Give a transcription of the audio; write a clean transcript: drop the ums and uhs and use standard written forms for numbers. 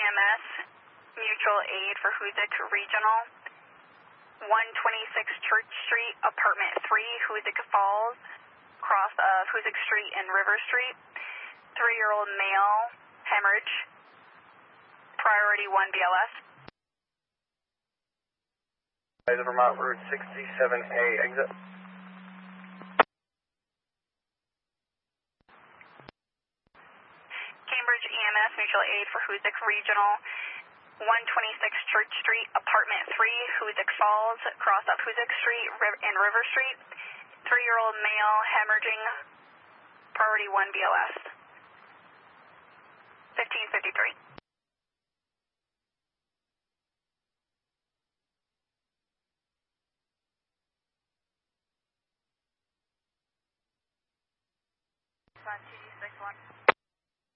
EMS, mutual aid for Hoosick Regional. 126 Church Street, apartment 3, Hoosick Falls, cross of Hoosick Street and River Street. 3-year-old male, hemorrhage, priority 1 BLS. Vermont Route 67A, exit. Cambridge EMS, mutual aid for Hoosick Regional. 126 Church Street, apartment 3, Hoosick Falls, cross up Hoosick Street and River Street. 3-year-old male, hemorrhaging, priority 1 BLS. 1553. It's on 2D61.